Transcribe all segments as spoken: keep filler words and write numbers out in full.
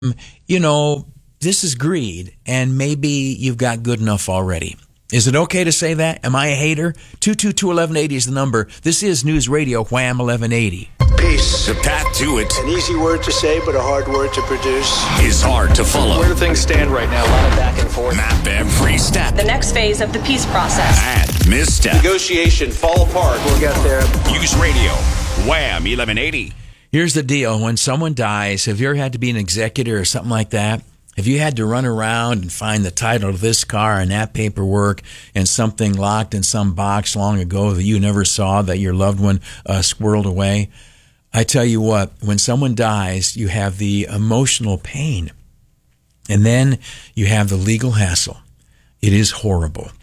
you know, this is greed, and maybe you've got good enough already. Is it okay to say that? Am I a hater? two two two, eleven eighty is the number. This is News Radio Wham eleven eighty. Peace. The path to it. An easy word to say, but a hard word to produce. Is hard to follow. Where do things stand right now? A lot of back and forth. Map every step. The next phase of the peace process. And misstep. Negotiation fall apart. We'll get there. News Radio Wham eleven eighty. Here's the deal. When someone dies, have you ever had to be an executor or something like that? Have you had to run around and find the title of this car and that paperwork and something locked in some box long ago that you never saw that your loved one uh, squirreled away? I tell you what, when someone dies, you have the emotional pain, and then you have the legal hassle. It is horrible.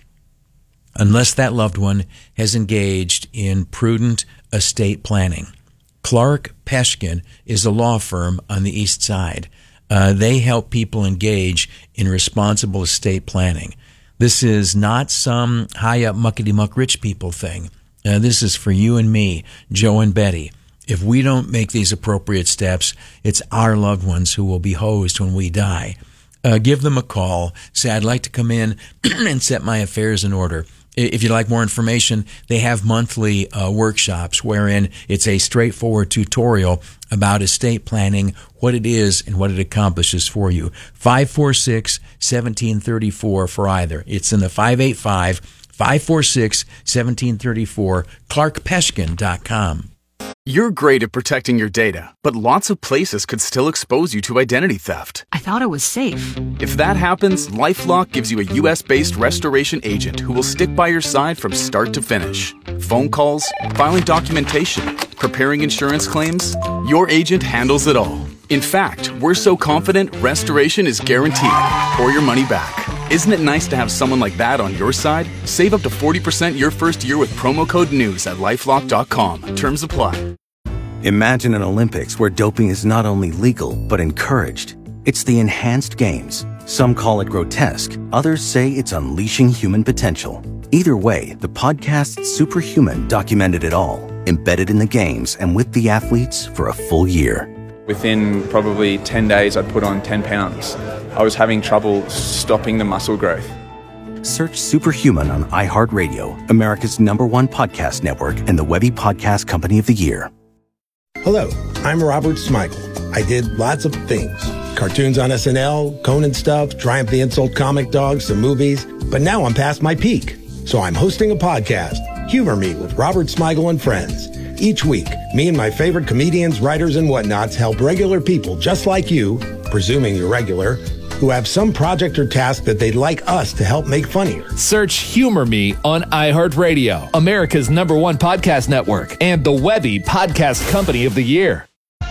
Unless that loved one has engaged in prudent estate planning. Clark Peshkin is a law firm on the East Side. Uh, they help people engage in responsible estate planning. This is not some high-up muckety-muck rich people thing. Uh, this is for you and me, Joe and Betty. If we don't make these appropriate steps, it's our loved ones who will be hosed when we die. Uh, give them a call. Say, I'd like to come in and set my affairs in order. If you'd like more information, they have monthly uh, workshops wherein it's a straightforward tutorial about estate planning, what it is and what it accomplishes for you. five four six, one seven three four for either. It's in the five eight five, five four six, one seven three four, clark peshkin dot com. You're great at protecting your data, but lots of places could still expose you to identity theft. I thought it was safe. If that happens, LifeLock gives you a U S-based restoration agent who will stick by your side from start to finish. Phone calls, filing documentation, preparing insurance claims, your agent handles it all. In fact, we're so confident restoration is guaranteed or your money back. Isn't it nice to have someone like that on your side? Save up to forty percent your first year with promo code NEWS at lifelock dot com. Terms apply. Imagine an Olympics where doping is not only legal, but encouraged. It's the enhanced games. Some call it grotesque. Others say it's unleashing human potential. Either way, the podcast Superhuman documented it all, embedded in the games and with the athletes for a full year. Within probably ten days, I'd put on ten pounds. I was having trouble stopping the muscle growth. Search Superhuman on iHeartRadio, America's number one podcast network and the Webby Podcast Company of the Year. Hello, I'm Robert Smigel. I did lots of things. Cartoons on S N L, Conan stuff, Triumph the Insult comic dogs, some movies. But now I'm past my peak. So I'm hosting a podcast, Humor Me with Robert Smigel and Friends. Each week, me and my favorite comedians, writers, and whatnots help regular people just like you, presuming you're regular, who have some project or task that they'd like us to help make funnier. Search Humor Me on iHeartRadio, America's number one podcast network, and the Webby Podcast Company of the Year.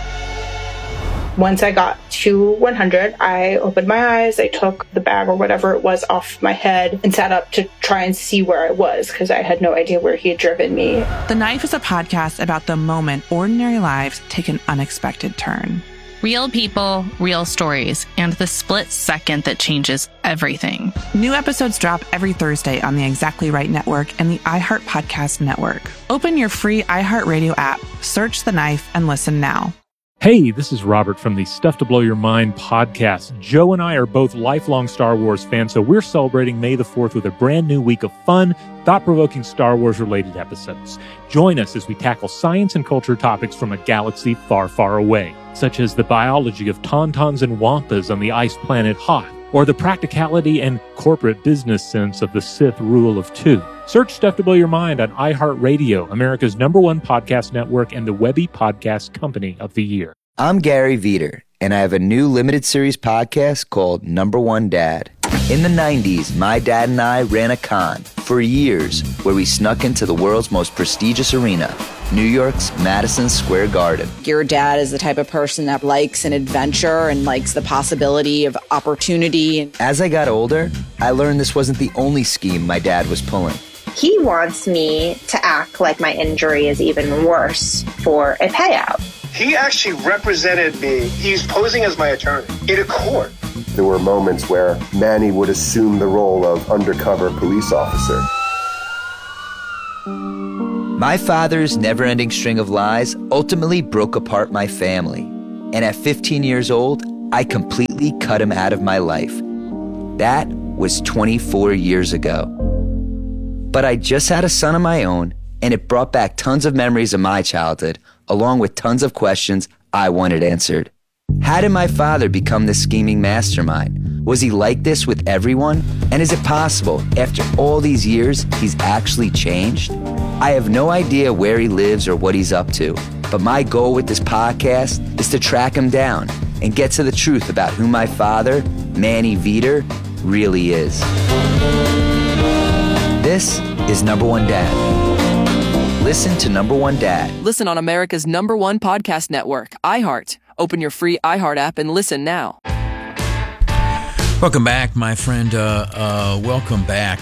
Once I got to one hundred, I opened my eyes, I took the bag or whatever it was off my head and sat up to try and see where I was because I had no idea where he had driven me. The Knife is a podcast about the moment ordinary lives take an unexpected turn. Real people, real stories, and the split second that changes everything. New episodes drop every Thursday on the Exactly Right Network and the iHeart Podcast Network. Open your free iHeartRadio app, search The Knife, and listen now. Hey, this is Robert from the Stuff to Blow Your Mind podcast. Joe and I are both lifelong Star Wars fans, so we're celebrating May the fourth with a brand new week of fun, thought-provoking Star Wars-related episodes. Join us as we tackle science and culture topics from a galaxy far, far away, such as the biology of tauntauns and wampas on the ice planet Hoth, or the practicality and corporate business sense of the Sith rule of two. Search Stuff to Blow Your Mind on iHeartRadio, America's number one podcast network and the Webby Podcast Company of the Year. I'm Gary Veter, and I have a new limited series podcast called Number One Dad. In the nineties, my dad and I ran a con for years where we snuck into the world's most prestigious arena, New York's Madison Square Garden. Your dad is the type of person that likes an adventure and likes the possibility of opportunity. As I got older, I learned this wasn't the only scheme my dad was pulling. He wants me to act like my injury is even worse for a payout. He actually represented me. He's posing as my attorney in a court. There were moments where Manny would assume the role of undercover police officer. My father's never-ending string of lies ultimately broke apart my family. And at fifteen years old, I completely cut him out of my life. That was twenty-four years ago. But I just had a son of my own, and it brought back tons of memories of my childhood, along with tons of questions I wanted answered. How did my father become this scheming mastermind? Was he like this with everyone? And is it possible, after all these years, he's actually changed? I have no idea where he lives or what he's up to, but my goal with this podcast is to track him down and get to the truth about who my father, Manny Veter, really is. This is Number One Dad. Listen to Number One Dad. Listen on America's number one podcast network, iHeart. Open your free iHeart app and listen now. Welcome back, my friend. Uh, uh, welcome back.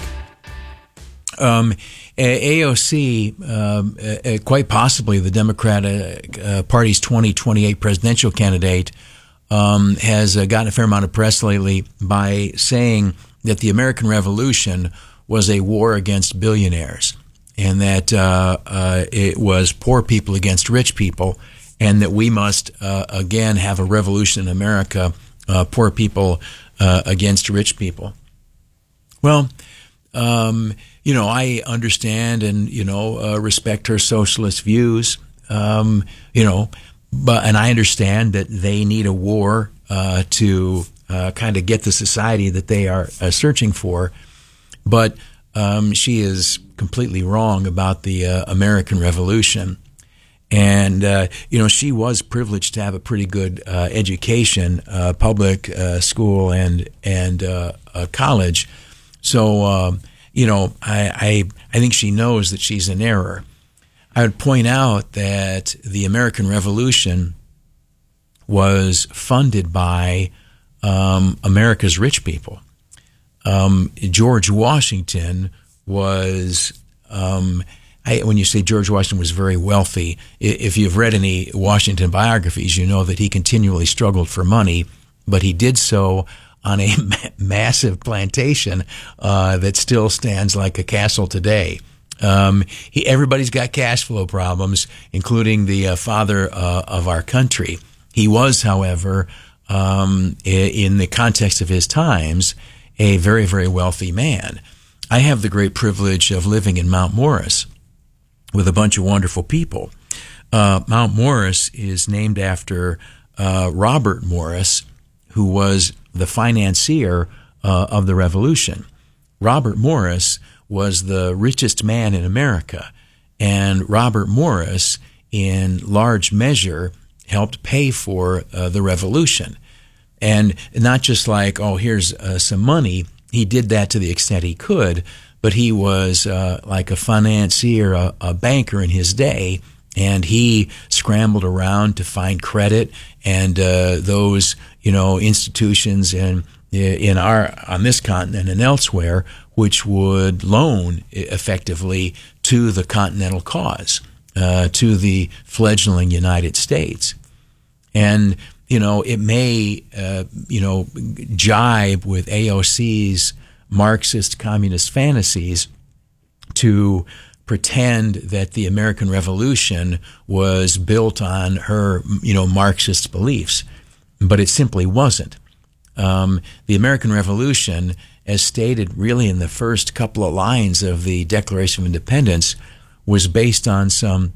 Um, A O C, um, uh, quite possibly the Democratic uh, Party's twenty twenty-eight presidential candidate, um, has uh, gotten a fair amount of press lately by saying that the American Revolution was a war against billionaires, and that uh, uh, it was poor people against rich people, and that we must uh, again have a revolution in America, uh, poor people uh, against rich people. Well, um, you know, I understand and, you know, uh, respect her socialist views, um, you know, but and I understand that they need a war uh, to uh, kind of get the society that they are uh, searching for. But um, she is completely wrong about the uh, American Revolution. And, uh, you know, she was privileged to have a pretty good uh, education, uh, public uh, school and and uh, uh, college. So, uh, you know, I, I I think she knows that she's in error. I would point out that the American Revolution was funded by um, America's rich people. Um, George Washington was, um, I, when you say George Washington was very wealthy, if you've read any Washington biographies, you know that he continually struggled for money, but he did so on a ma- massive plantation uh, that still stands like a castle today. Um, he, everybody's got cash flow problems, including the uh, father uh, of our country. He was, however, um, in the context of his times, a very, very wealthy man. I have the great privilege of living in Mount Morris with a bunch of wonderful people. Uh, Mount Morris is named after uh, Robert Morris, who was the financier uh, of the Revolution. Robert Morris was the richest man in America, and Robert Morris, in large measure, helped pay for uh, the Revolution. And not just like, oh, here's uh, some money. He did that to the extent he could, but he was uh, like a financier, a, a banker in his day, and he scrambled around to find credit, and uh, those, you know, institutions in in our on this continent and elsewhere, which would loan effectively to the continental cause, uh, to the fledgling United States. And, you know, it may, uh, you know, jibe with A O C's Marxist communist fantasies to pretend that the American Revolution was built on her, you know, Marxist beliefs, but it simply wasn't. Um, the American Revolution, as stated really in the first couple of lines of the Declaration of Independence, was based on some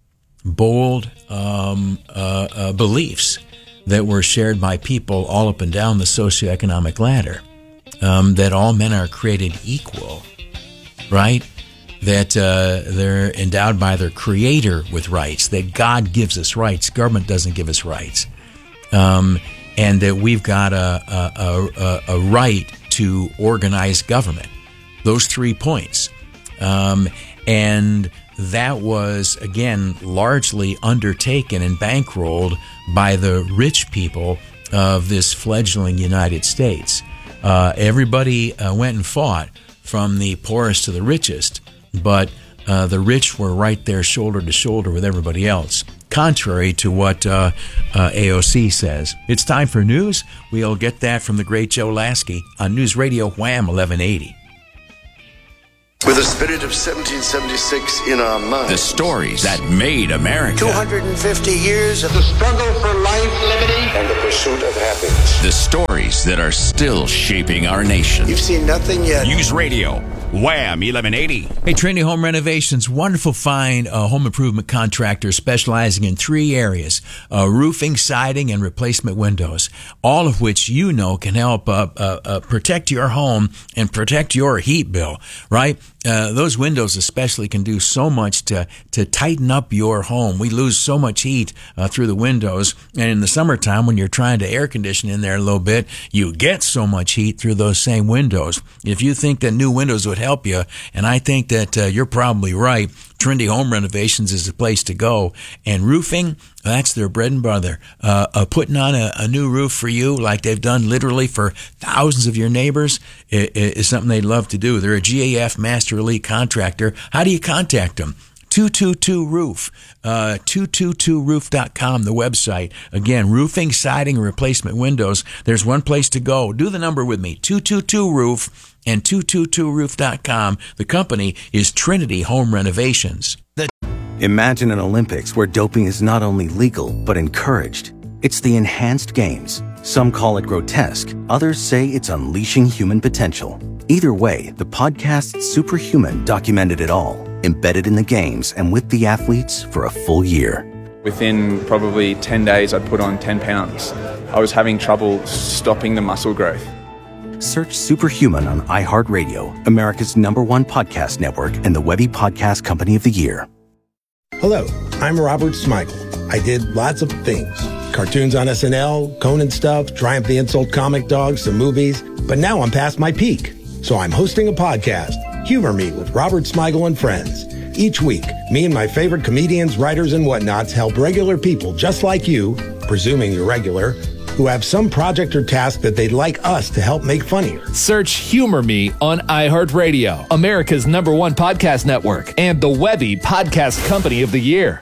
bold um, uh, uh, beliefs that were shared by people all up and down the socioeconomic ladder, um, that all men are created equal, right? That uh, they're endowed by their Creator with rights, that God gives us rights, government doesn't give us rights, um, and that we've got a, a, a, a right to organize government. Those three points. Um, and that was, again, largely undertaken and bankrolled by the rich people of this fledgling United States. Uh, everybody uh, went and fought, from the poorest to the richest, but uh, the rich were right there shoulder to shoulder with everybody else, contrary to what uh, uh, A O C says. It's time for news. We'll get that from the great Joe Lasky on News Radio Wham eleven eighty. With the spirit of seventeen seventy-six in our minds. The stories that made America. two hundred fifty years of the struggle for life, liberty, and the pursuit of happiness. The stories that are still shaping our nation. You've seen nothing yet. News Radio, Wham eleven eighty. Hey, Trinity Home Renovations, wonderful find, a home improvement contractor specializing in three areas, uh, roofing, siding, and replacement windows, all of which you know can help uh, uh, uh, protect your home and protect your heat bill, right? Uh, those windows especially can do so much to, to tighten up your home. We lose so much heat uh, through the windows. And in the summertime, when you're trying to air condition in there a little bit, you get so much heat through those same windows. If you think that new windows would help you, and I think that uh, you're probably right, Trinity Home Renovations is the place to go. And roofing, that's their bread and butter. Uh, uh, putting on a, a new roof for you, like they've done literally for thousands of your neighbors, is, is something they'd love to do. They're a G A F Master Elite contractor. How do you contact them? two two two roof, uh, two two two roof dot com, the website. Again, roofing, siding, and replacement windows. There's one place to go. Do the number with me, two two two roof and two two two roof dot com. The company is Trinity Home Renovations. The- Imagine an Olympics where doping is not only legal, but encouraged. It's the enhanced games. Some call it grotesque. Others say it's unleashing human potential. Either way, the podcast Superhuman documented it all, embedded in the games and with the athletes for a full year. Within probably ten days, I'd put on ten pounds. I was having trouble stopping the muscle growth. Search Superhuman on iHeartRadio, America's number one podcast network and the Webby Podcast Company of the Year. Hello, I'm Robert Smigel. I did lots of things. Cartoons on S N L, Conan stuff, Triumph the Insult Comic Dog, some movies. But now I'm past my peak. So I'm hosting a podcast, Humor Me with Robert Smigel and Friends. Each week, me and my favorite comedians, writers, and whatnots help regular people just like you, presuming you're regular, who have some project or task that they'd like us to help make funnier. Search Humor Me on iHeartRadio, America's number one podcast network, and the Webby Podcast Company of the Year.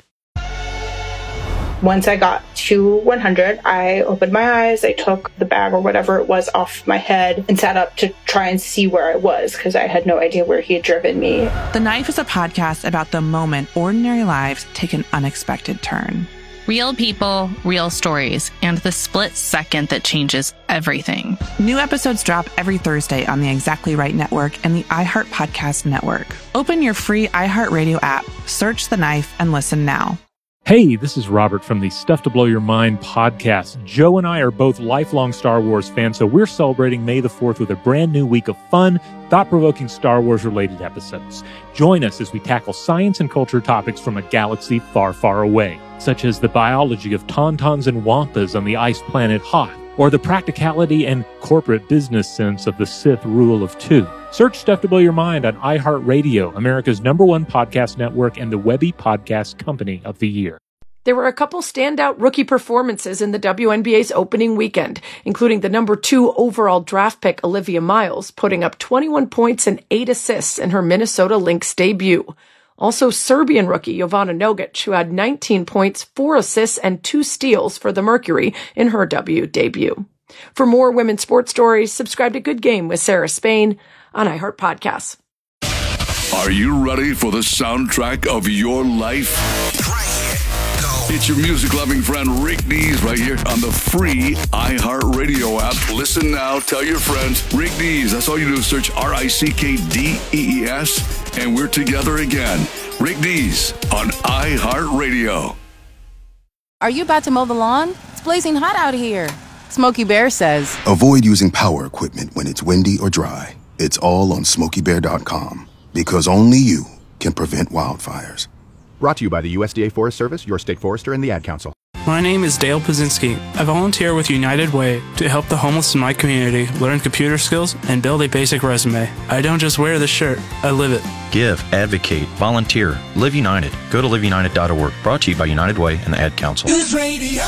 Once I got to one hundred, I opened my eyes, I took the bag or whatever it was off my head and sat up to try and see where I was because I had no idea where he had driven me. The Knife is a podcast about the moment ordinary lives take an unexpected turn. Real people, real stories, and the split second that changes everything. New episodes drop every Thursday on the Exactly Right Network and the iHeart Podcast Network. Open your free iHeartRadio app, search The Knife, and listen now. Hey, this is Robert from the Stuff to Blow Your Mind podcast. Joe and I are both lifelong Star Wars fans, so we're celebrating May the fourth with a brand new week of fun, thought-provoking Star Wars-related episodes. Join us as we tackle science and culture topics from a galaxy far, far away, such as the biology of tauntauns and wampas on the ice planet Hoth, or the practicality and corporate business sense of the Sith rule of two. Search Stuff to Blow Your Mind on iHeartRadio, America's number one podcast network and the Webby Podcast Company of the Year. There were a couple standout rookie performances in the W N B A's opening weekend, including the number two overall draft pick Olivia Miles, putting up twenty-one points and eight assists in her Minnesota Lynx debut. Also, Serbian rookie Jovana Nogic, who had nineteen points, four assists, and two steals for the Mercury in her W debut. For more women's sports stories, subscribe to Good Game with Sarah Spain on iHeart Podcasts. Are you ready for the soundtrack of your life? It's your music-loving friend Rick Dees right here on the free iHeartRadio app. Listen now, tell your friends. Rick Dees, that's all you do is search R I C K D E E S, and we're together again. Rick Dees on iHeartRadio. Are you about to mow the lawn? It's blazing hot out here. Smokey Bear says, avoid using power equipment when it's windy or dry. It's all on smokey bear dot com, because only you can prevent wildfires. Brought to you by the U S D A Forest Service, your state forester, and the Ad Council. My name is Dale Pazinski. I volunteer with United Way to help the homeless in my community learn computer skills and build a basic resume. I don't just wear the shirt, I live it. Give, advocate, volunteer, Live United. Go to live united dot org. Brought to you by United Way and the Ad Council. News Radio.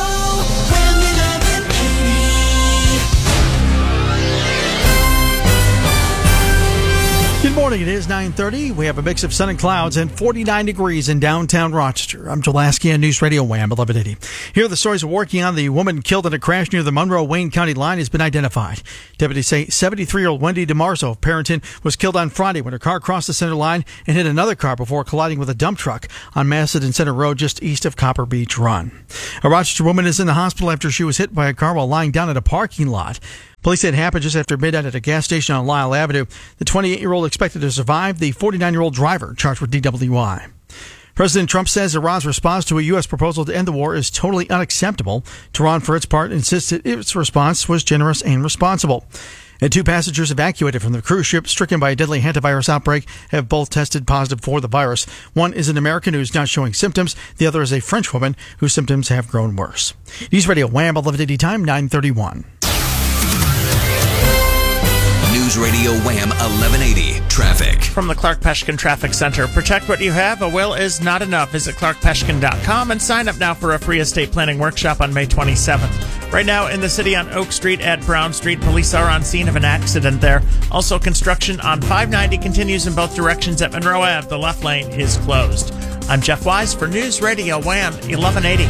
Good morning. It is nine thirty. We have a mix of sun and clouds and forty-nine degrees in downtown Rochester. I'm Joe Lasky on News Radio Wham eleven eighty. Here are the stories we're working on. The woman killed in a crash near the Monroe-Wayne County line has been identified. Deputies say seventy-three-year-old Wendy DeMarzo of Perrington was killed on Friday when her car crossed the center line and hit another car before colliding with a dump truck on Macedon Center Road just east of Copper Beach Run. A Rochester woman is in the hospital after she was hit by a car while lying down at a parking lot. Police say it happened just after midnight at a gas station on Lyle Avenue. The twenty-eight-year-old expected to survive. The forty-nine-year-old driver charged with D W I. President Trump says Iran's response to a U S proposal to end the war is totally unacceptable. Tehran, for its part, insisted its response was generous and responsible. And two passengers evacuated from the cruise ship stricken by a deadly hantavirus outbreak have both tested positive for the virus. One is an American who's not showing symptoms. The other is a French woman whose symptoms have grown worse. News Radio Wham eleven eighty time, nine thirty-one. News Radio Wham eleven eighty traffic. From the Clark Peshkin Traffic Center. Protect what you have. A will is not enough. Visit clark peshkin dot com and sign up now for a free estate planning workshop on May twenty-seventh. Right now in the city on Oak Street at Brown Street, police are on scene of an accident there. Also, construction on five ninety continues in both directions at Monroe Avenue. The left lane is closed. I'm Jeff Wise for News Radio Wham eleven eighty.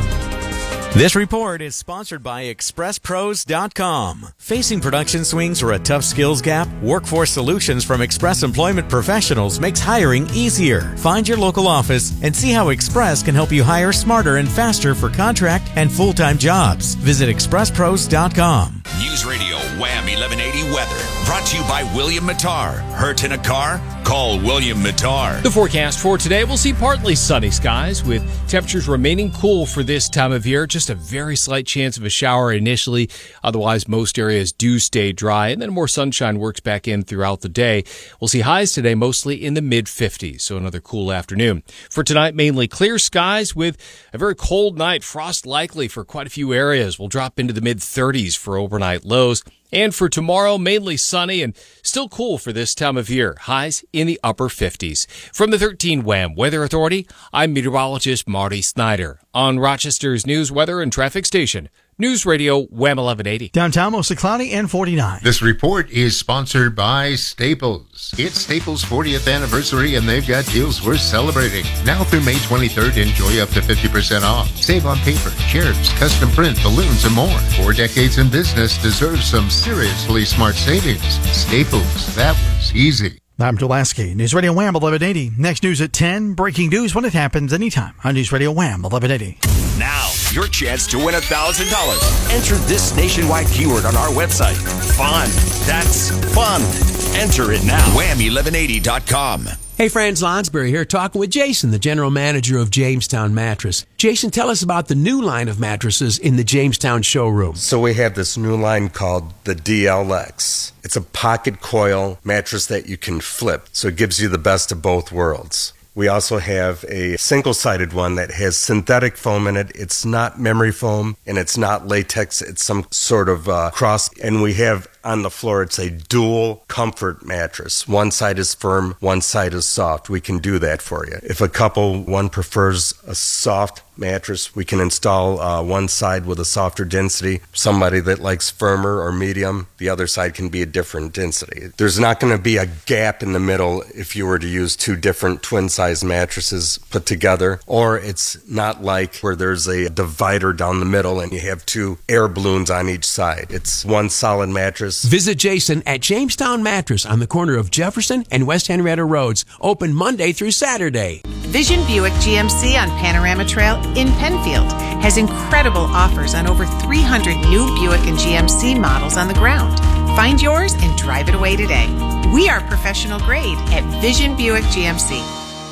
This report is sponsored by express pros dot com. Facing production swings or a tough skills gap? Workforce Solutions from Express Employment Professionals makes hiring easier. Find your local office and see how Express can help you hire smarter and faster for contract and full-time jobs. Visit express pros dot com. News Radio Wham eleven eighty weather. Brought to you by William Mattar. Hurt in a car? Call William Mattar. The forecast for today, we'll see partly sunny skies with temperatures remaining cool for this time of year. Just a very slight chance of a shower initially. Otherwise, most areas do stay dry, and then more sunshine works back in throughout the day. We'll see highs today mostly in the mid fifties, so another cool afternoon. For tonight, mainly clear skies with a very cold night. Frost likely for quite a few areas. We'll drop into the mid thirties for overnight lows. And for tomorrow, mainly sunny and still cool for this time of year. Highs in the upper fifties. From the thirteen Wham Weather Authority, I'm meteorologist Marty Snyder on Rochester's news, weather, and traffic station. News Radio Wham eleven eighty. Downtown mostly cloudy and forty-nine. This report is sponsored by Staples. It's Staples' fortieth anniversary and they've got deals worth celebrating. Now through May twenty-third, enjoy up to fifty percent off. Save on paper, chairs, custom print, balloons, and more. Four decades in business deserves some seriously smart savings. Staples, that was easy. I'm Joe Lasky, News Radio Wham eleven eighty. Next news at ten. Breaking news when it happens anytime on News Radio Wham eleven eighty. Now, your chance to win one thousand dollars. Enter this nationwide keyword on our website. Fun. That's fun. Enter it now. wham eleven eighty dot com. Hey, Franz Lonsberry here, talking with Jason, the general manager of Jamestown Mattress. Jason, tell us about the new line of mattresses in the Jamestown showroom. So we have this new line called the D L X. It's a pocket coil mattress that you can flip, so it gives you the best of both worlds. We also have a single-sided one that has synthetic foam in it. It's not memory foam, and it's not latex. It's some sort of uh, cross. And we have on the floor, it's a dual comfort mattress. One side is firm, one side is soft. We can do that for you. If a couple, one prefers a soft mattress, we can install uh, one side with a softer density. Somebody that likes firmer or medium, the other side can be a different density. There's not going to be a gap in the middle if you were to use two different twin-size mattresses put together, or it's not like where there's a divider down the middle and you have two air balloons on each side. It's one solid mattress. Visit Jason at Jamestown Mattress on the corner of Jefferson and West Henrietta Roads. Open Monday through Saturday. Vision Buick G M C on Panorama Trail in Penfield has incredible offers on over three hundred new Buick and G M C models on the ground. Find yours and drive it away today. We are professional grade at Vision Buick G M C.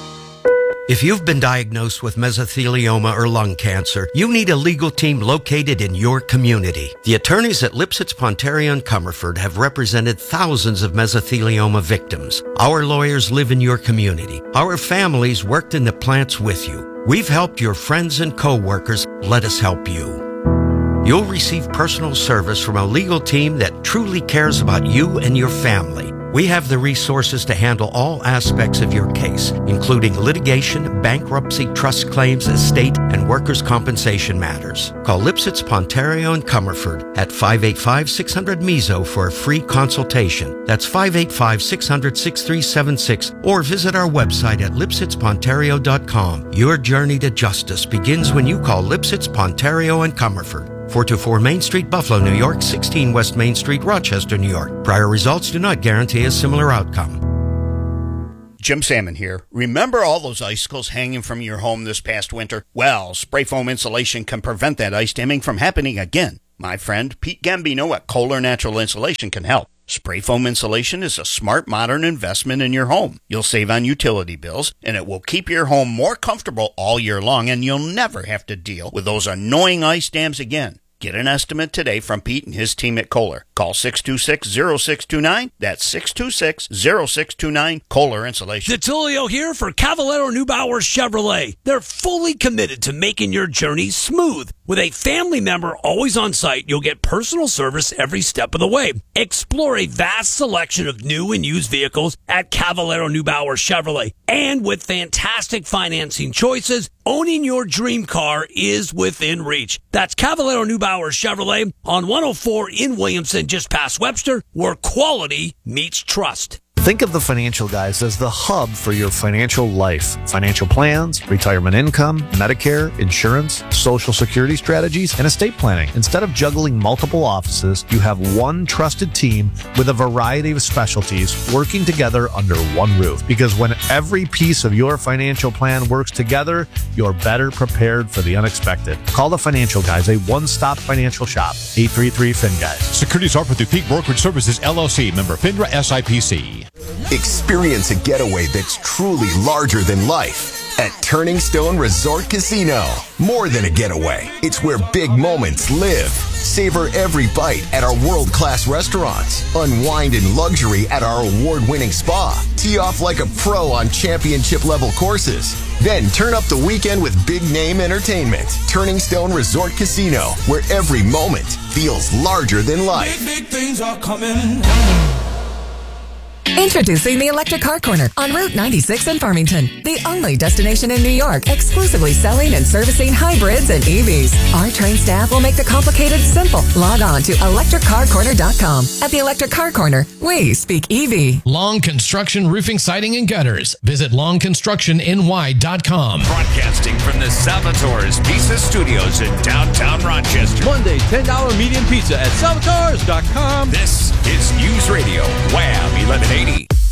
If you've been diagnosed with mesothelioma or lung cancer, you need a legal team located in your community. The attorneys at Lipsitz, Pontaria, and Comerford have represented thousands of mesothelioma victims. Our lawyers live in your community. Our families worked in the plants with you. We've helped your friends and co-workers. Let us help you. You'll receive personal service from a legal team that truly cares about you and your family. We have the resources to handle all aspects of your case, including litigation, bankruptcy, trust claims, estate, and workers' compensation matters. Call Lipsitz, Pontario, and Comerford at five eight five, six hundred, M I S O for a free consultation. That's five eight five, six hundred, six three seven six, or visit our website at lipsitz pontario dot com. Your journey to justice begins when you call Lipsitz, Pontario, and Comerford. four two four Main Street, Buffalo, New York, sixteen West Main Street, Rochester, New York. Prior results do not guarantee a similar outcome. Jim Salmon here. Remember all those icicles hanging from your home this past winter? Well, spray foam insulation can prevent that ice damming from happening again. My friend Pete Gambino at Kohler Natural Insulation can help. Spray foam insulation is a smart, modern investment in your home. You'll save on utility bills, and it will keep your home more comfortable all year long, and you'll never have to deal with those annoying ice dams again. Get an estimate today from Pete and his team at Kohler. Call six two six, zero six two nine. That's six two six, zero six two nine, Kohler Insulation. DeTulio here for Cavallero Neubauer Chevrolet. They're fully committed to making your journey smooth. With a family member always on site, you'll get personal service every step of the way. Explore a vast selection of new and used vehicles at Cavallero Neubauer Chevrolet. And with fantastic financing choices, owning your dream car is within reach. That's Cavallero Neubauer Chevrolet on one oh four in Williamson, just past Webster, where quality meets trust. Think of the Financial Guys as the hub for your financial life. Financial plans, retirement income, Medicare, insurance, Social Security strategies, and estate planning. Instead of juggling multiple offices, you have one trusted team with a variety of specialties working together under one roof. Because when every piece of your financial plan works together, you're better prepared for the unexpected. Call the Financial Guys, a one-stop financial shop. eight three three, F I N Guys. Securities offered through Peak Brokerage Services, L L C, member FINRA S I P C. Experience a getaway that's truly larger than life at Turning Stone Resort Casino. More than a getaway, it's where big moments live. Savor every bite at our world-class restaurants. Unwind in luxury at our award-winning spa. Tee off like a pro on championship-level courses. Then turn up the weekend with big-name entertainment. Turning Stone Resort Casino, where every moment feels larger than life. Big, big things are coming. Introducing the Electric Car Corner on Route ninety-six in Farmington, the only destination in New York exclusively selling and servicing hybrids and E Vs. Our trained staff will make the complicated simple. Log on to electric car corner dot com. At the Electric Car Corner, we speak E V. Long Construction Roofing, Siding, and Gutters. Visit long construction n y dot com. Broadcasting from the Salvatore's Pizza Studios in downtown Rochester. Monday, ten dollars medium pizza at salvatores dot com. This is News Radio, Wham eleven eighty.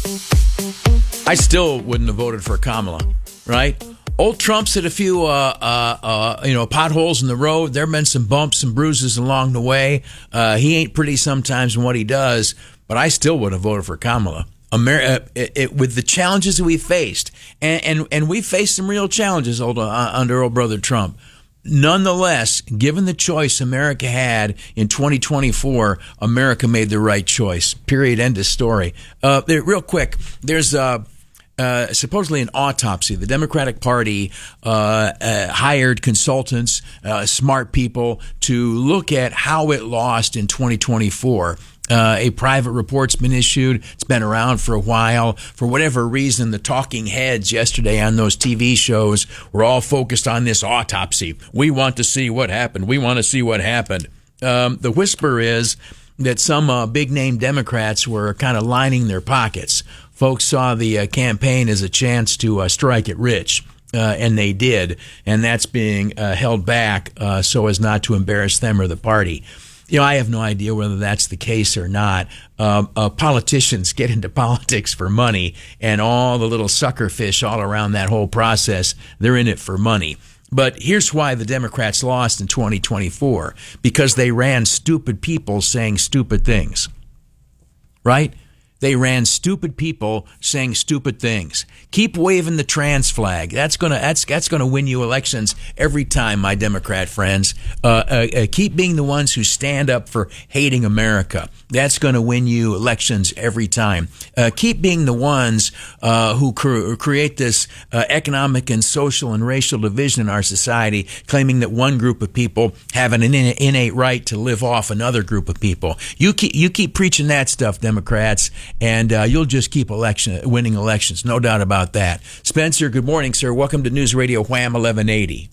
I still wouldn't have voted for Kamala, right? Old Trump's hit a few, uh, uh, uh, you know, potholes in the road. There have been some bumps and bruises along the way. Uh, he ain't pretty sometimes in what he does, but I still would have voted for Kamala. America, it, it, with the challenges that we faced, and and, and we faced some real challenges old, uh, under old brother Trump. Nonetheless, given the choice America had in twenty twenty-four, America made the right choice. Period. End of story. Uh, there, real quick, there's uh, uh, supposedly an autopsy. The Democratic Party uh, uh, hired consultants, uh, smart people, to look at how it lost in twenty twenty-four. Uh, a private report's been issued. It's been around for a while. For whatever reason, the talking heads yesterday on those T V shows were all focused on this autopsy. We want to see what happened. We want to see what happened. Um, the whisper is that some uh, big-name Democrats were kind of lining their pockets. Folks saw the uh, campaign as a chance to uh, strike it rich. Uh, and they did. And that's being uh, held back uh, so as not to embarrass them or the party. You know, I have no idea whether that's the case or not. Uh, uh, politicians get into politics for money, and all the little sucker fish all around that whole process, they're in it for money. But here's why the Democrats lost in twenty twenty-four. Because they ran stupid people saying stupid things. Right? They ran stupid people saying stupid things. Keep waving the trans flag. That's gonna that's that's gonna win you elections every time, my Democrat friends. Uh, uh, uh, keep being the ones who stand up for hating America. That's gonna win you elections every time. Uh, keep being the ones uh, who cre- create this uh, economic and social and racial division in our society, claiming that one group of people have an innate right to live off another group of people. You keep you keep preaching that stuff, Democrats. and uh, you'll just keep election winning elections, no doubt about that. Spencer, good morning, sir. Welcome to News Radio Wham eleven eighty.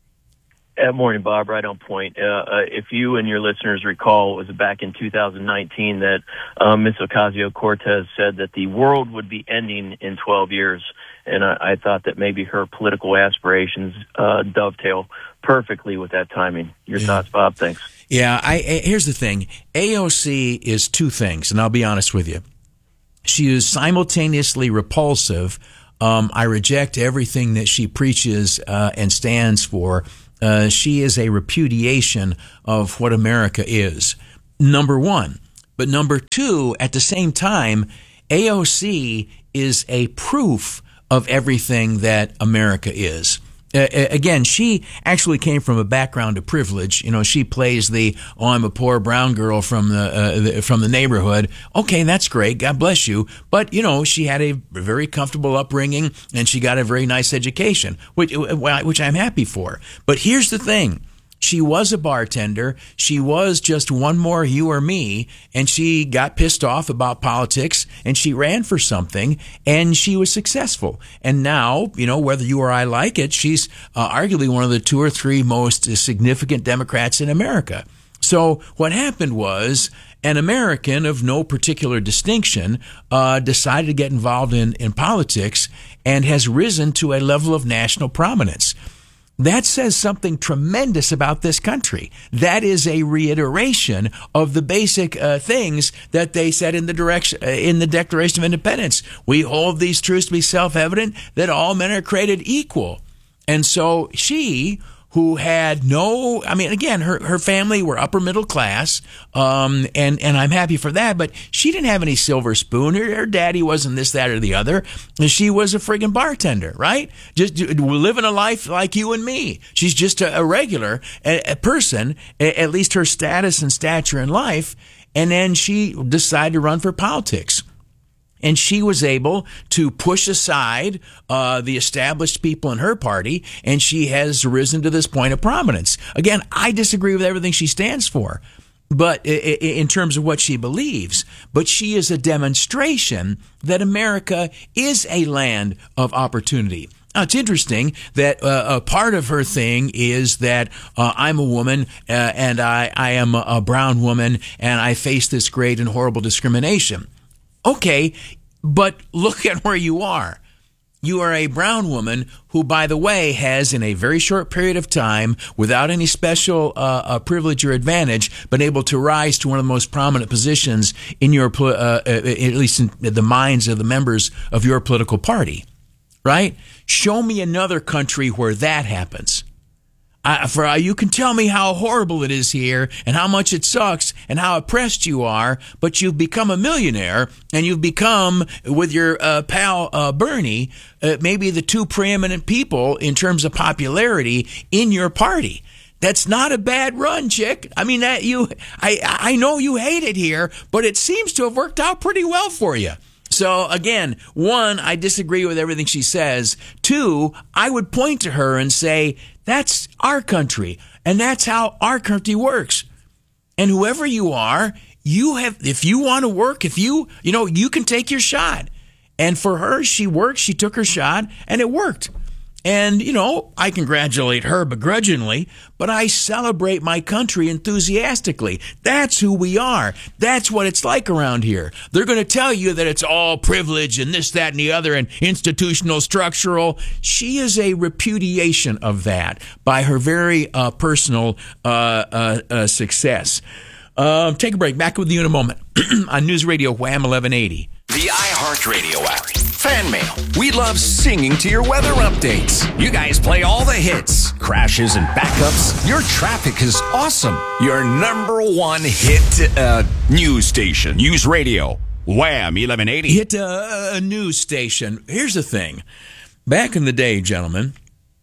Good morning, Bob. Right on point. Uh, uh, if you and your listeners recall, it was back in two thousand nineteen that uh, Miz Ocasio-Cortez said that the world would be ending in twelve years. And I, I thought that maybe her political aspirations uh, dovetail perfectly with that timing. Your yeah. thoughts, Bob? Thanks. Yeah, I, I, here's the thing. A O C is two things, and I'll be honest with you. She is simultaneously repulsive. Um, I reject everything that she preaches uh, and stands for. Uh, she is a repudiation of what America is, number one. But number two, at the same time, A O C is a proof of everything that America is. Uh, again, she actually came from a background of privilege. You know, she plays the, oh, I'm a poor brown girl from the, uh, the from the neighborhood. Okay, that's great. God bless you. But, you know, she had a very comfortable upbringing and she got a very nice education, which, which I'm happy for. But here's the thing. She was a bartender. She was just one more you or me, and she got pissed off about politics, and she ran for something, and she was successful. And now, you know, whether you or I like it, she's uh, arguably one of the two or three most significant Democrats in America. So what happened was an American of no particular distinction uh, decided to get involved in, in politics and has risen to a level of national prominence. That says something tremendous about this country. That is a reiteration of the basic uh, things that they said in the direction uh, in the Declaration of Independence. We hold these truths to be self-evident, that all men are created equal. And so she, who had no, I mean, again, her, her family were upper middle class, um, and, and I'm happy for that, but she didn't have any silver spoon. Her, her daddy wasn't this, that, or the other. She was a friggin' bartender, right? Just living a life like you and me. She's just a, a regular a, a person, a, at least her status and stature in life, and then she decided to run for politics. And she was able to push aside uh, the established people in her party, and she has risen to this point of prominence. Again, I disagree with everything she stands for, but in terms of what she believes. But she is a demonstration that America is a land of opportunity. Now, it's interesting that uh, a part of her thing is that uh, I'm a woman uh, and I, I am a, a brown woman and I face this great and horrible discrimination. Okay, but look at where you are. You are a brown woman who, by the way, has in a very short period of time, without any special uh, uh, privilege or advantage, been able to rise to one of the most prominent positions in your, uh, at least in the minds of the members of your political party, right? Show me another country where that happens. Uh, for uh, you can tell me how horrible it is here and how much it sucks and how oppressed you are, but you've become a millionaire and you've become, with your uh, pal uh, Bernie, uh, maybe the two preeminent people in terms of popularity in your party. That's not a bad run, chick. I mean, that you, I, I know you hate it here, but it seems to have worked out pretty well for you. So again, one, I disagree with everything she says. Two, I would point to her and say, that's our country, and that's how our country works. And whoever you are, you have, if you want to work, if you, you know, you can take your shot. And for her, she worked, she took her shot, and it worked. And, you know, I congratulate her begrudgingly, but I celebrate my country enthusiastically. That's who we are. That's what it's like around here. They're going to tell you that it's all privilege and this, that, and the other and institutional, structural. She is a repudiation of that by her very uh, personal uh, uh, uh, success. Uh, take a break. Back with you in a moment on News Radio Wham eleven eighty. The iHeartRadio app. Fan mail. We love singing to your weather updates. You guys play all the hits, crashes, and backups. Your traffic is awesome. Your number one hit uh, news station. News Radio. Wham eleven eighty. Hit uh, a news station. Here's the thing. Back in the day, gentlemen,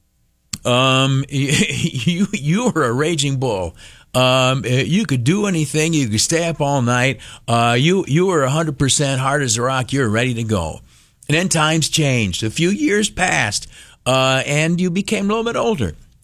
um, you you were a raging bull. Um, you could do anything. You could stay up all night. Uh, you you were one hundred percent hard as a rock. You're ready to go. And then times changed. A few years passed, uh, and you became a little bit older.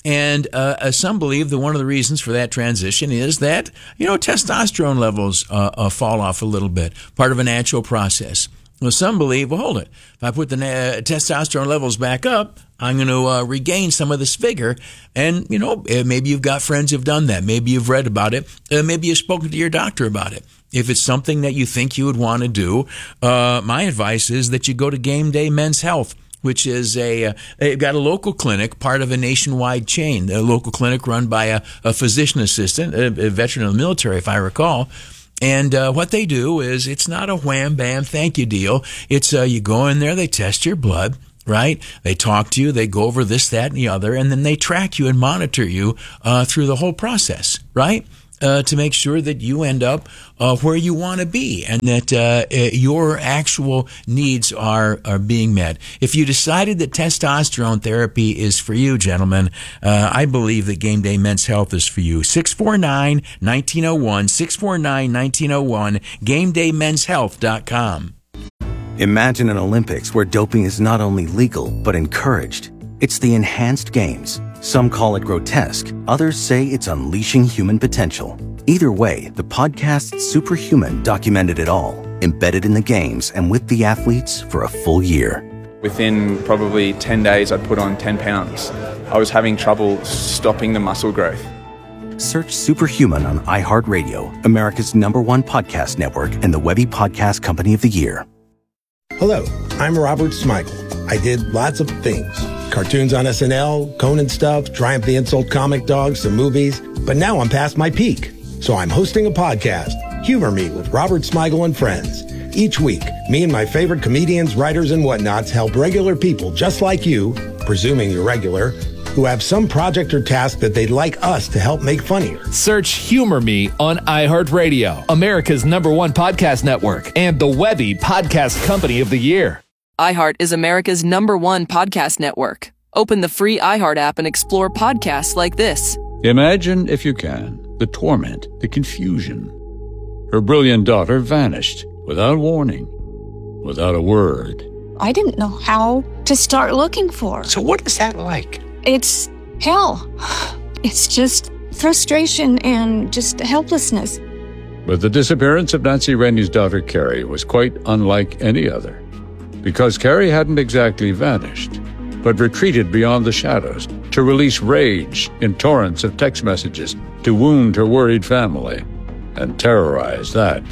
And uh, some believe that one of the reasons for that transition is that, you know, testosterone levels uh, uh, fall off a little bit, part of a natural process. Well, some believe, well, hold it. If I put the na- testosterone levels back up, I'm going to uh, regain some of this vigor. And, you know, maybe you've got friends who've done that. Maybe you've read about it. Uh, maybe you've spoken to your doctor about it. If it's something that you think you would want to do, uh, my advice is that you go to Game Day Men's Health, which is a, uh, they've got a local clinic, part of a nationwide chain, a local clinic run by a, a physician assistant, a, a veteran of the military, if I recall. And uh, what they do is it's not a wham, bam, thank you deal. It's uh, you go in there, they test your blood, right? They talk to you, they go over this, that, and the other, and then they track you and monitor you uh, through the whole process, right? Uh, to make sure that you end up uh, where you want to be and that uh, your actual needs are, are being met. If you decided that testosterone therapy is for you, gentlemen, uh, I believe that Game Day Men's Health is for you. six four nine, one nine zero one, six four nine, one nine zero one, game day men's health dot com. Imagine an Olympics where doping is not only legal, but encouraged. It's the Enhanced Games. Some call it grotesque. Others say it's unleashing human potential. Either way, the podcast Superhuman documented it all, embedded in the games and with the athletes for a full year. Within probably ten days, I'd put on ten pounds. I was having trouble stopping the muscle growth. Search Superhuman on iHeartRadio, America's number one podcast network and the Webby Podcast Company of the Year. Hello, I'm Robert Smigel. I did lots of things. Cartoons on S N L, Conan stuff, Triumph the Insult comic dogs, some movies. But now I'm past my peak. So I'm hosting a podcast, Humor Me with Robert Smigel and Friends. Each week, me and my favorite comedians, writers, and whatnots help regular people just like you, presuming you're regular, who have some project or task that they'd like us to help make funnier. Search Humor Me on iHeartRadio, America's number one podcast network, and the Webby Podcast Company of the Year. iHeart is America's number one podcast network. Open the free iHeart app and explore podcasts like this. Imagine, if you can, the torment, the confusion. Her brilliant daughter vanished without warning, without a word. I didn't know how to start looking for her. So what is that like? It's hell. It's just frustration and just helplessness. But the disappearance of Nancy Rennie's daughter, Carrie, was quite unlike any other. Because Carrie hadn't exactly vanished, but retreated beyond the shadows to release rage in torrents of text messages to wound her worried family and terrorize that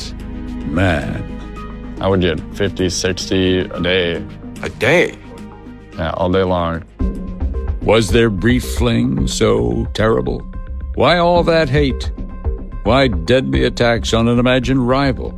man. I would get fifty, sixty a day. A day? Yeah, all day long. Was their brief fling so terrible? Why all that hate? Why deadly attacks on an imagined rival?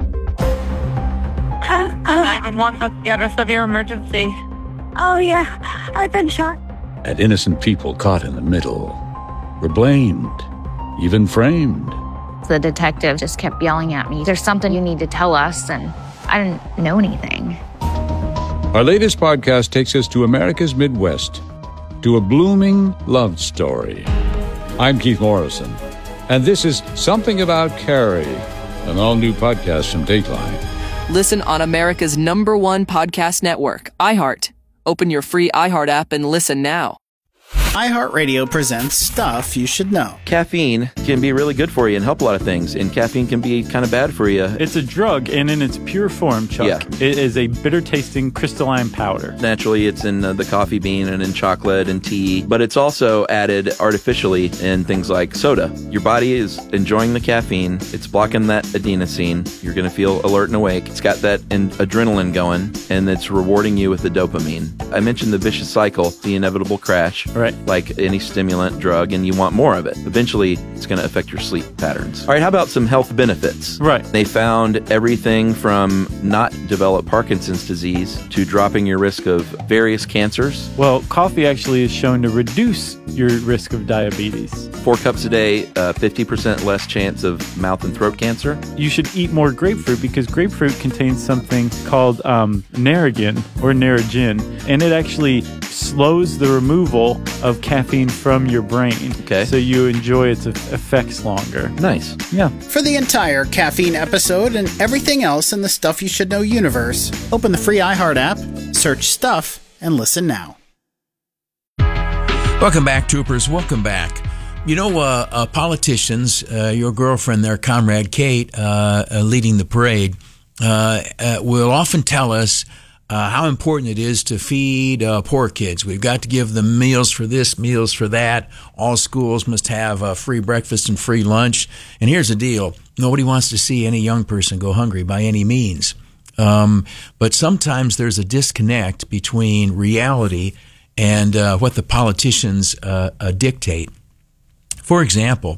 nine one one, what's the address of your emergency? Oh, yeah, I've been shot. And innocent people caught in the middle were blamed, even framed. The detective just kept yelling at me, "There's something you need to tell us," and I didn't know anything. Our latest podcast takes us to America's Midwest, to a blooming love story. I'm Keith Morrison, and this is Something About Carrie, an all-new podcast from Dateline. Listen on America's number one podcast network, iHeart. Open your free iHeart app and listen now. iHeartRadio presents Stuff You Should Know. Caffeine can be really good for you and help a lot of things, and caffeine can be kind of bad for you. It's a drug, and in its pure form, Chuck, yeah. It is a bitter-tasting crystalline powder. Naturally, it's in uh, the coffee bean and in chocolate and tea, but it's also added artificially in things like soda. Your body is enjoying the caffeine. It's blocking that adenosine. You're going to feel alert and awake. It's got that in- adrenaline going, and it's rewarding you with the dopamine. I mentioned the vicious cycle, the inevitable crash. Right. Like any stimulant drug, and you want more of it. Eventually, it's going to affect your sleep patterns. All right, how about some health benefits? Right. They found everything from not develop Parkinson's disease to dropping your risk of various cancers. Well, coffee actually is shown to reduce your risk of diabetes. Four cups a day, uh, fifty percent less chance of mouth and throat cancer. You should eat more grapefruit because grapefruit contains something called um, Narragin or Narragin, and it actually slows the removal of caffeine from your brain. Okay. So you enjoy its effects longer. Nice. Yeah. For the entire caffeine episode and everything else in the Stuff You Should Know universe, open the free iHeart app, search Stuff, and listen now. Welcome back, troopers. Welcome back. You know, uh, uh, politicians, uh, your girlfriend there, Comrade Kate, uh, uh, leading the parade, uh, uh, will often tell us uh, how important it is to feed uh, poor kids. We've got to give them meals for this, meals for that. All schools must have a free breakfast and free lunch. And here's the deal. Nobody wants to see any young person go hungry by any means. Um, but sometimes there's a disconnect between reality and uh, what the politicians uh, uh, dictate. For example,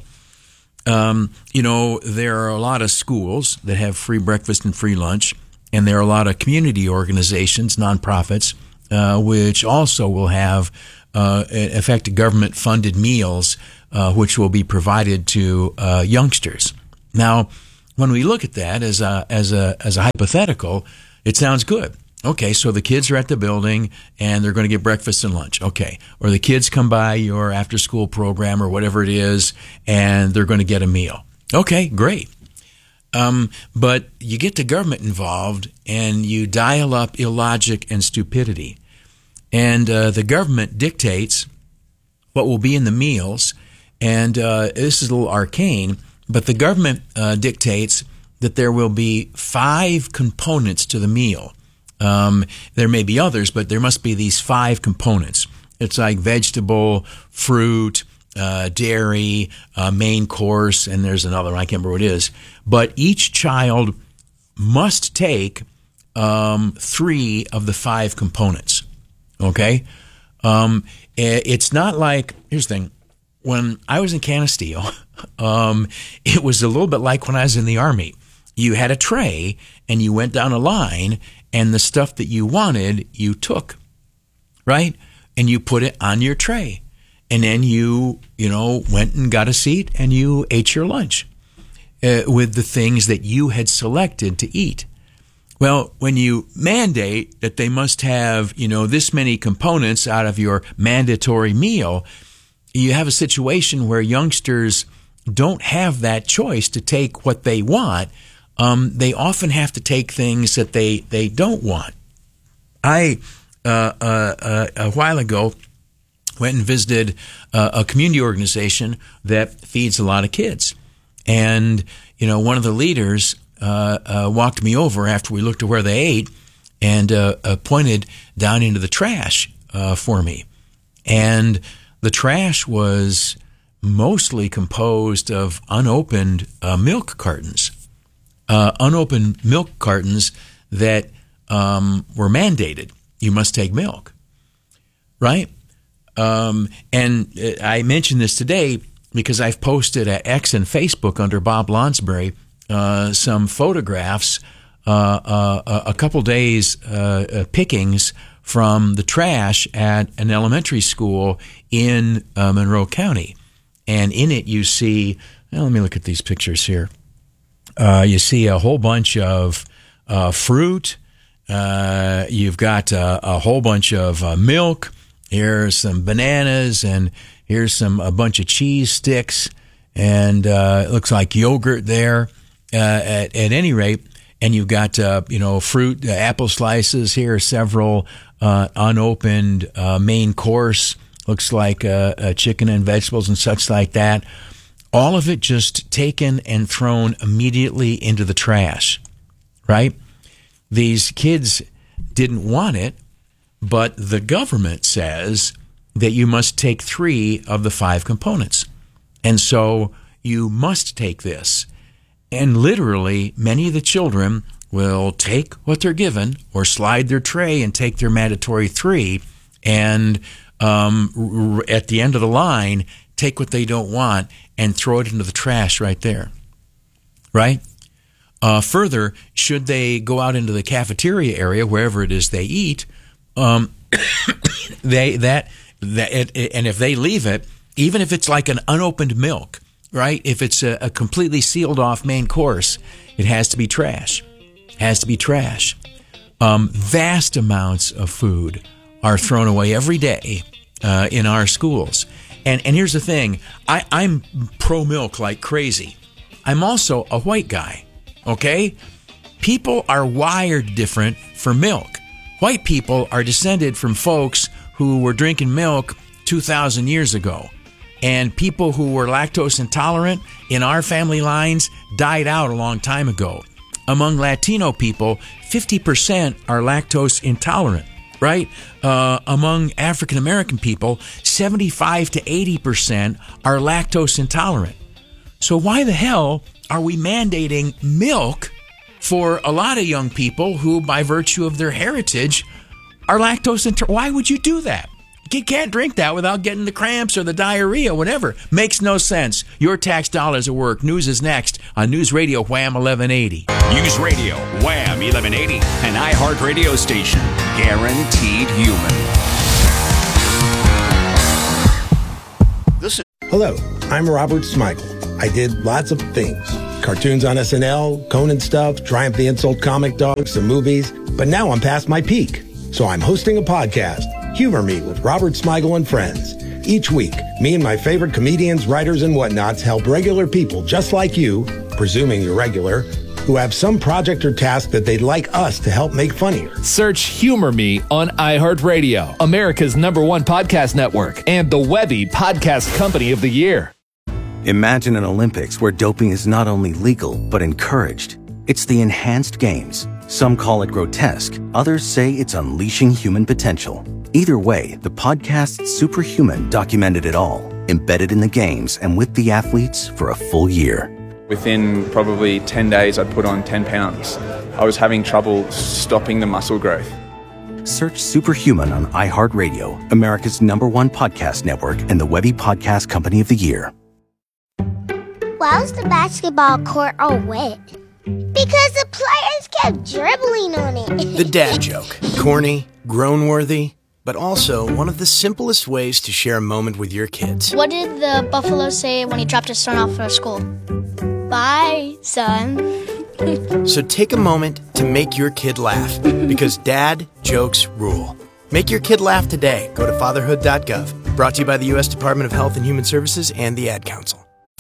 um, you know, there are a lot of schools that have free breakfast and free lunch, and there are a lot of community organizations, nonprofits, uh, which also will have uh, effective government-funded meals, uh, which will be provided to uh, youngsters. Now, when we look at that as a as a as a hypothetical, it sounds good. Okay, so the kids are at the building and they're going to get breakfast and lunch. Okay, or the kids come by your after-school program or whatever it is, and they're going to get a meal. Okay, great. Um, but you get the government involved and you dial up illogic and stupidity, and uh, the government dictates what will be in the meals. And uh, this is a little arcane, but the government uh, dictates that there will be five components to the meal. Um, there may be others, but there must be these five components. It's like vegetable, fruit, uh, dairy, uh, main course, and there's another one, I can't remember what it is. But each child must take um, three of the five components, okay? Um, it's not like, here's the thing, when I was in Canisteo, um, it was a little bit like when I was in the Army. You had a tray, and you went down a line, and the stuff that you wanted, you took, right? And you put it on your tray. And then you, you know, went and got a seat, and you ate your lunch uh, with the things that you had selected to eat. Well, when you mandate that they must have, you know, this many components out of your mandatory meal, you have a situation where youngsters don't have that choice to take what they want. Um, they often have to take things that they, they don't want. I, uh, uh, uh, a while ago, went and visited uh, a community organization that feeds a lot of kids. And, you know, one of the leaders uh, uh, walked me over after we looked at where they ate and uh, uh, pointed down into the trash uh, for me. And the trash was mostly composed of unopened uh, milk cartons. Uh, unopened milk cartons that um, were mandated. You must take milk, right? Um, and I mentioned this today because I've posted at X and Facebook under Bob Lonsberry uh, some photographs, uh, uh, a couple days uh, uh, pickings from the trash at an elementary school in uh, Monroe County. And in it you see, well, let me look at these pictures here. Uh, you see a whole bunch of uh, fruit. Uh, you've got uh, a whole bunch of uh, milk. Here's some bananas, and here's some a bunch of cheese sticks, and uh, it looks like yogurt there. Uh, at, at any rate, and you've got uh, you know fruit, uh, apple slices. Here are several uh, unopened uh, main course. Looks like uh, uh, chicken and vegetables and such like that. All of it just taken and thrown immediately into the trash, right? These kids didn't want it, but the government says that you must take three of the five components. And so you must take this. And literally, many of the children will take what they're given or slide their tray and take their mandatory three, and um, r- at the end of the line, take what they don't want and throw it into the trash right there, right? Uh, further, should they go out into the cafeteria area, wherever it is they eat, um, they that that it, and if they leave it, even if it's like an unopened milk, right? If it's a, a completely sealed off main course, it has to be trash. It has to be trash. Um, vast amounts of food are thrown away every day uh, in our schools. And and here's the thing, I, I'm pro-milk like crazy. I'm also a white guy, okay? People are wired different for milk. White people are descended from folks who were drinking milk two thousand years ago. And people who were lactose intolerant in our family lines died out a long time ago. Among Latino people, fifty percent are lactose intolerant, right? Uh, among African American people, seventy-five to eighty percent are lactose intolerant. So why the hell are we mandating milk for a lot of young people who, by virtue of their heritage, are lactose intolerant? Why would you do that? You can't drink that without getting the cramps or the diarrhea, whatever. Makes no sense. Your tax dollars at work. News is next on News Radio Wham eleven eighty. News Radio Wham eleven eighty, an iHeart radio station. Guaranteed human. This is- Hello, I'm Robert Smigel. I did lots of things. Cartoons on S N L, Conan stuff, Triumph the Insult comic dogs, some movies. But now I'm past my peak. So I'm hosting a podcast, Humor Me with Robert Smigel and Friends. Each week, me and my favorite comedians, writers, and whatnots help regular people just like you, presuming you're regular, who have some project or task that they'd like us to help make funnier. Search Humor Me on iHeartRadio, America's number one podcast network, and the Webby Podcast Company of the Year. Imagine an Olympics where doping is not only legal, but encouraged. It's the enhanced games. Some call it grotesque. Others say it's unleashing human potential. Either way, the podcast Superhuman documented it all, embedded in the games and with the athletes for a full year. Within probably ten days, I'd put on ten pounds. I was having trouble stopping the muscle growth. Search Superhuman on iHeartRadio, America's number one podcast network, and the Webby Podcast Company of the Year. Why was the basketball court all wet? Because the players kept dribbling on it. The dad joke. Corny, groan-worthy, but also one of the simplest ways to share a moment with your kids. What did the buffalo say when he dropped his son off for school? Bye, son. So take a moment to make your kid laugh, because dad jokes rule. Make your kid laugh today. Go to fatherhood dot gov. Brought to you by the U S Department of Health and Human Services and the Ad Council.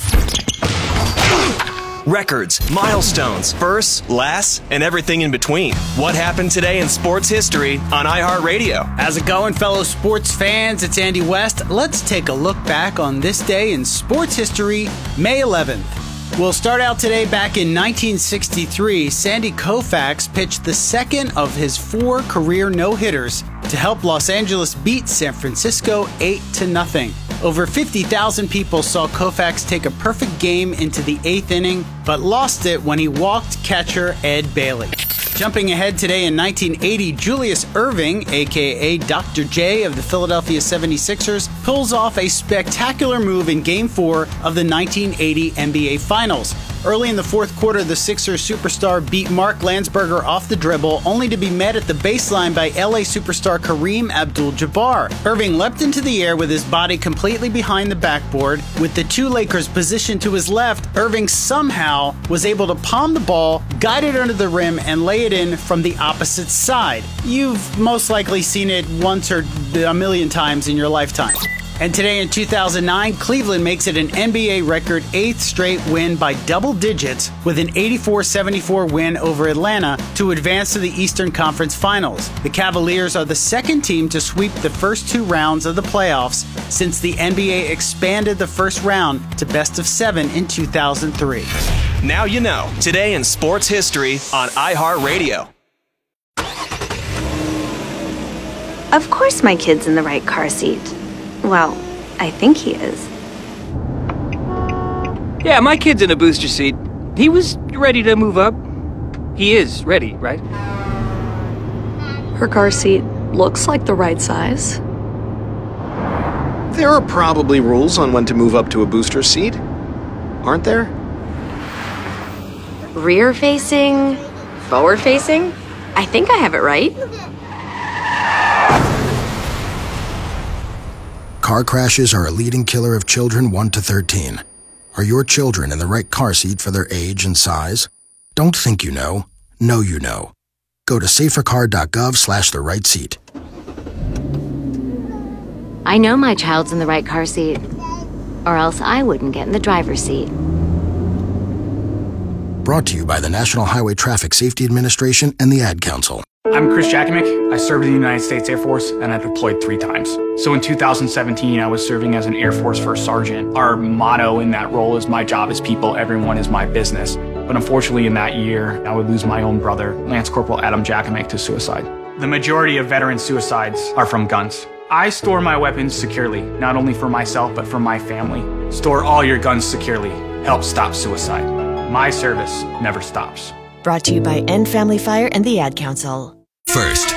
Records, milestones, firsts, lasts, and everything in between. What happened today in sports history on iHeartRadio? How's it going, fellow sports fans? It's Andy West. Let's take a look back on this day in sports history, May eleventh. We'll start out today back in nineteen sixty-three. Sandy Koufax pitched the second of his four career no-hitters to help Los Angeles beat San Francisco eight to nothing. Over fifty thousand people saw Koufax take a perfect game into the eighth inning, but lost it when he walked catcher Ed Bailey. Jumping ahead today in nineteen eighty, Julius Erving, aka Doctor J of the Philadelphia seventy-sixers, pulls off a spectacular move in Game four of the nineteen eighty N B A Finals. Early in the fourth quarter, the Sixers superstar beat Mark Landsberger off the dribble, only to be met at the baseline by L A superstar Kareem Abdul-Jabbar. Erving leapt into the air with his body completely behind the backboard. With the two Lakers positioned to his left, Erving somehow was able to palm the ball, guide it under the rim, and lay it in from the opposite side. You've most likely seen it once or a million times in your lifetime. And today in two thousand nine, Cleveland makes it an N B A record eighth straight win by double digits with an eighty-four seventy-four win over Atlanta to advance to the Eastern Conference Finals. The Cavaliers are the second team to sweep the first two rounds of the playoffs since the N B A expanded the first round to best of seven in two thousand three. Now you know. Today in sports history on iHeartRadio. Of course my kid's in the right car seat. Well, I think he is. Yeah, my kid's in a booster seat. He was ready to move up. He is ready, right? Her car seat looks like the right size. There are probably rules on when to move up to a booster seat, aren't there? Rear facing, forward facing. I think I have it right. Car crashes are a leading killer of children one to thirteen. Are your children in the right car seat for their age and size? Don't think you know. Know you know. Go to safercar dot gov slash the right seat. I know my child's in the right car seat, or else I wouldn't get in the driver's seat. Brought to you by the National Highway Traffic Safety Administration and the Ad Council. I'm Chris Jakovic. I served in the United States Air Force and I deployed three times. So in two thousand seventeen, I was serving as an Air Force First Sergeant. Our motto in that role is my job is people, everyone is my business. But unfortunately in that year, I would lose my own brother, Lance Corporal Adam Jakovic, to suicide. The majority of veteran suicides are from guns. I store my weapons securely, not only for myself, but for my family. Store all your guns securely. Help stop suicide. My service never stops. Brought to you by End Family Fire and the Ad Council. First,